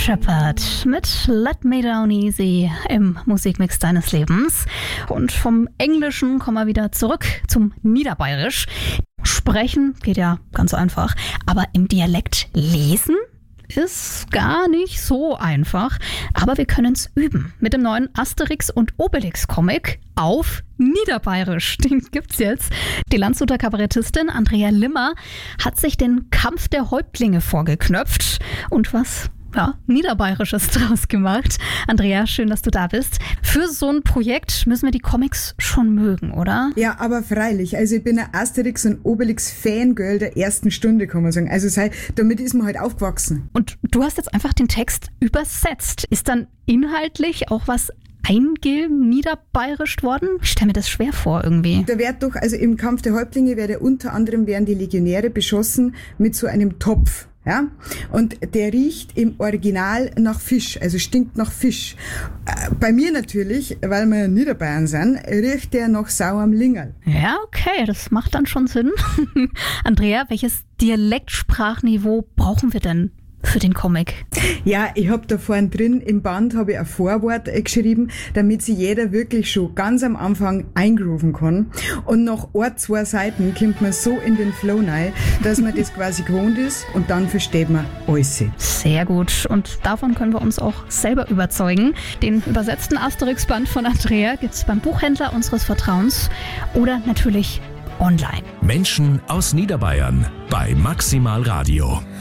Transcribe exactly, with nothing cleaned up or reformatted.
Shepherd mit Let Me Down Easy im Musikmix deines Lebens. Und vom Englischen kommen wir wieder zurück zum Niederbayerisch. Sprechen geht ja ganz einfach, aber im Dialekt lesen ist gar nicht so einfach. Aber wir können es üben mit dem neuen Asterix und Obelix Comic auf Niederbayerisch. Den gibt's jetzt. Die Landshuter Kabarettistin Andrea Limmer hat sich den Kampf der Häuptlinge vorgeknöpft und was ja, Niederbayerisches draus gemacht. Andrea, schön, dass du da bist. Für so ein Projekt müssen wir die Comics schon mögen, oder? Ja, aber freilich. Also ich bin ein Asterix und Obelix Fangirl der ersten Stunde, kann man sagen. Also sei, damit ist man halt aufgewachsen. Und du hast jetzt einfach den Text übersetzt. Ist dann inhaltlich auch was eingeniederbayerischt worden? Ich stelle mir das schwer vor irgendwie. Da wird doch, also im Kampf der Häuptlinge werde unter anderem werden die Legionäre beschossen mit so einem Topf. Ja, und der riecht im Original nach Fisch, also stinkt nach Fisch. Äh, bei mir natürlich, weil wir Niederbayern sind, riecht der nach sauerem Lingerl. Ja, okay, das macht dann schon Sinn. Andrea, welches Dialektsprachniveau brauchen wir denn für den Comic? Ja, ich habe da vorne drin im Band habe ich ein Vorwort geschrieben, damit sich jeder wirklich schon ganz am Anfang eingrooven kann. Und nach ein, zwei Seiten kommt man so in den Flow rein, dass man das quasi gewohnt ist und dann versteht man alles. Sehr gut. Und davon können wir uns auch selber überzeugen. Den übersetzten Asterix-Band von Andrea gibt's beim Buchhändler unseres Vertrauens oder natürlich online. Menschen aus Niederbayern bei Maximal Radio.